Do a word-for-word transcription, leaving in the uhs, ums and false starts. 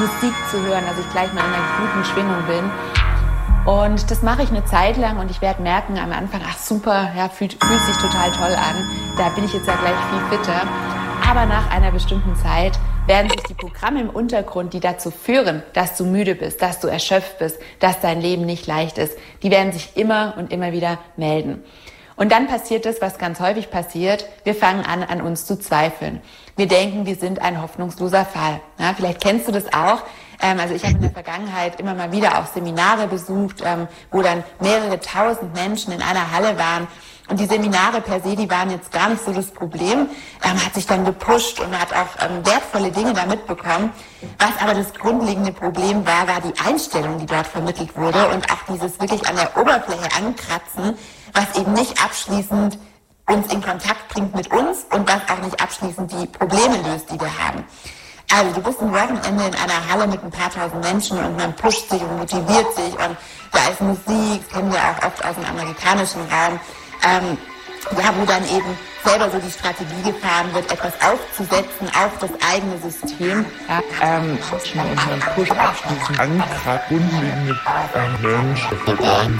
Musik zu hören, dass ich gleich mal in einer guten Schwingung bin. Und das mache ich eine Zeit lang und ich werde merken am Anfang, ach super, ja, fühlt, fühlt sich total toll an. Da bin ich jetzt ja gleich viel fitter. Aber nach einer bestimmten Zeit werden sich die Programme im Untergrund, die dazu führen, dass du müde bist, dass du erschöpft bist, dass dein Leben nicht leicht ist, die werden sich immer und immer wieder melden. Und dann passiert das, was ganz häufig passiert. Wir fangen an, an uns zu zweifeln. Wir denken, wir sind ein hoffnungsloser Fall. Ja, vielleicht kennst du das auch. Ähm, also ich habe in der Vergangenheit immer mal wieder auch Seminare besucht, ähm, wo dann mehrere tausend Menschen in einer Halle waren. Und die Seminare per se, die waren jetzt gar nicht so das Problem. Man ähm, hat sich dann gepusht und hat auch ähm, wertvolle Dinge da mitbekommen. Was aber das grundlegende Problem war, war die Einstellung, die dort vermittelt wurde und auch dieses wirklich an der Oberfläche ankratzen, was eben nicht abschließend uns in Kontakt bringt mit uns und was auch nicht abschließend die Probleme löst, die wir haben. Also du bist ein Wochenende in einer Halle mit ein paar tausend Menschen und man pusht sich und motiviert sich und da ist Musik, das kennen wir auch oft aus dem amerikanischen Raum, ähm, ja, wo dann eben selber so die Strategie gefahren wird, etwas aufzusetzen auf das eigene System. Ja, ähm, Push abschließen. Antrag grundlegende Menschen.